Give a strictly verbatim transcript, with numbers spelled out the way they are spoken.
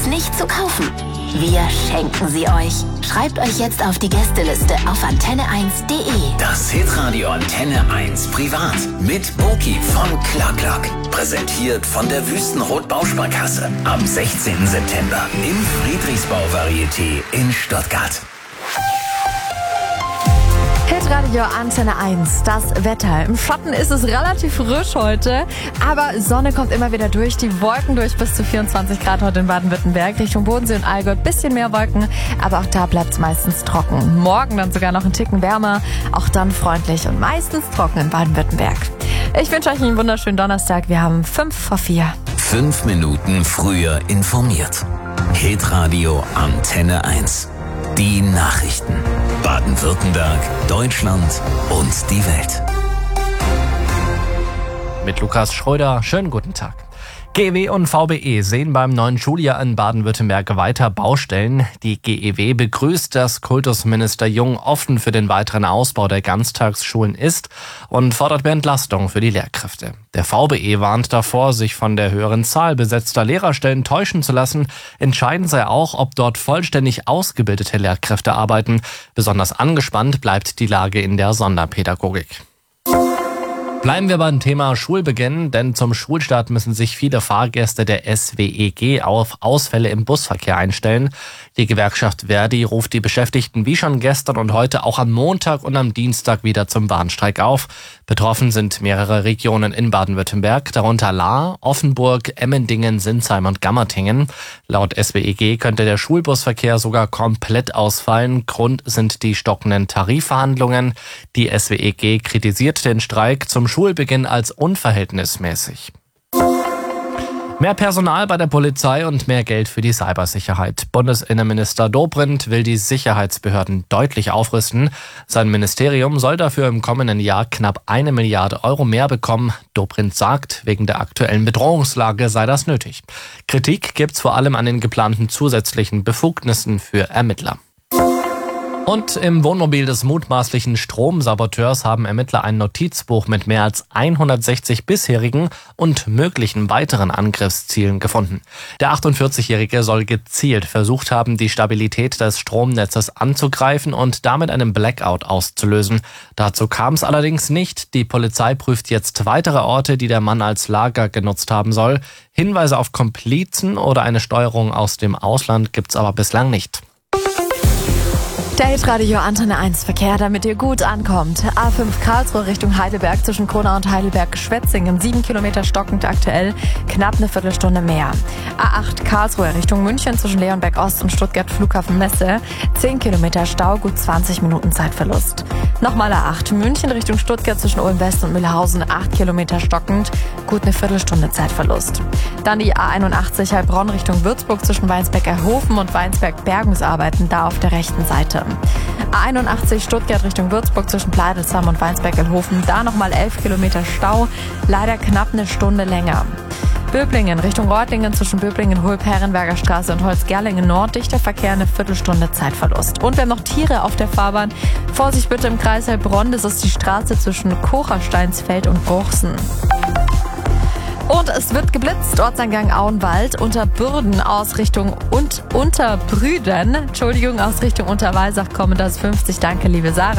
nicht zu kaufen? Wir schenken sie euch. Schreibt euch jetzt auf die Gästeliste auf antenne eins punkt de. Das Hitradio Antenne eins Privat mit Boki von Clark. Präsentiert von der Wüstenrot Bausparkasse. Am sechzehnten September im Friedrichsbau Varieté in Stuttgart. Hitradio Antenne eins, das Wetter. Im Schatten ist es relativ frisch heute, aber Sonne kommt immer wieder durch, die Wolken durch, bis zu vierundzwanzig Grad heute in Baden-Württemberg. Richtung Bodensee und Allgäu bisschen mehr Wolken, aber auch da bleibt es meistens trocken. Morgen dann sogar noch einen Ticken wärmer, auch dann freundlich und meistens trocken in Baden-Württemberg. Ich wünsche euch einen wunderschönen Donnerstag. Wir haben fünf vor vier. Fünf Minuten früher informiert. Hitradio Antenne eins. Die Nachrichten. Baden-Württemberg, Deutschland und die Welt. Mit Lukas Schröder, schönen guten Tag. G E W und V B E sehen beim neuen Schuljahr in Baden-Württemberg weiter Baustellen. Die G E W begrüßt, dass Kultusminister Jung offen für den weiteren Ausbau der Ganztagsschulen ist und fordert mehr Entlastung für die Lehrkräfte. Der V B E warnt davor, sich von der höheren Zahl besetzter Lehrerstellen täuschen zu lassen. Entscheidend sei auch, ob dort vollständig ausgebildete Lehrkräfte arbeiten. Besonders angespannt bleibt die Lage in der Sonderpädagogik. Bleiben wir beim Thema Schulbeginn, denn zum Schulstart müssen sich viele Fahrgäste der S W E G auf Ausfälle im Busverkehr einstellen. Die Gewerkschaft Verdi ruft die Beschäftigten wie schon gestern und heute auch am Montag und am Dienstag wieder zum Warnstreik auf. Betroffen sind mehrere Regionen in Baden-Württemberg, darunter Lahr, Offenburg, Emmendingen, Sinsheim und Gammertingen. Laut S W E G könnte der Schulbusverkehr sogar komplett ausfallen. Grund sind die stockenden Tarifverhandlungen. Die S W E G kritisiert den Streik zum Schulbeginn als unverhältnismäßig. Mehr Personal bei der Polizei und mehr Geld für die Cybersicherheit. Bundesinnenminister Dobrindt will die Sicherheitsbehörden deutlich aufrüsten. Sein Ministerium soll dafür im kommenden Jahr knapp eine Milliarde Euro mehr bekommen. Dobrindt sagt, wegen der aktuellen Bedrohungslage sei das nötig. Kritik gibt's vor allem an den geplanten zusätzlichen Befugnissen für Ermittler. Und im Wohnmobil des mutmaßlichen Stromsaboteurs haben Ermittler ein Notizbuch mit mehr als hundertsechzig bisherigen und möglichen weiteren Angriffszielen gefunden. Der achtundvierzigjährige soll gezielt versucht haben, die Stabilität des Stromnetzes anzugreifen und damit einen Blackout auszulösen. Dazu kam es allerdings nicht. Die Polizei prüft jetzt weitere Orte, die der Mann als Lager genutzt haben soll. Hinweise auf Komplizen oder eine Steuerung aus dem Ausland gibt's aber bislang nicht. Der Hitradio Antenne eins Verkehr, damit ihr gut ankommt. A fünf Karlsruhe Richtung Heidelberg zwischen Kronau und Heidelberg-Schwetzingen. Sieben Kilometer stockend aktuell, knapp eine Viertelstunde mehr. A acht Karlsruhe Richtung München zwischen Leonberg Ost und Stuttgart Flughafen Messe. Zehn Kilometer Stau, gut zwanzig Minuten Zeitverlust. Nochmal A acht München Richtung Stuttgart zwischen Ulm West und Mühlhausen. Acht Kilometer stockend, gut eine Viertelstunde Zeitverlust. Dann die A einundachtzig Heilbronn Richtung Würzburg zwischen Weinsberger-Hofen und Weinsberg-Bergungsarbeiten, da auf der rechten Seite. A einundachtzig Stuttgart Richtung Würzburg zwischen Pleidelsheim und Weinsberg-Elhofen. Da nochmal elf Kilometer Stau, leider knapp eine Stunde länger. Böblingen Richtung Reutlingen zwischen Böblingen, Hulb, Herrenberger Straße und Holzgerlingen Nord. Dichter Verkehr, eine Viertelstunde Zeitverlust. Und wir haben noch Tiere auf der Fahrbahn. Vorsicht bitte im Kreis Heilbronn, das ist die Straße zwischen Kochersteinsfeld und Gursen. Und es wird geblitzt, Ortseingang Auenwald, Unterbürden aus Richtung und Unterbrüden, Entschuldigung, aus Richtung Unterweisach kommen das fünfzig. Danke, liebe Sarah.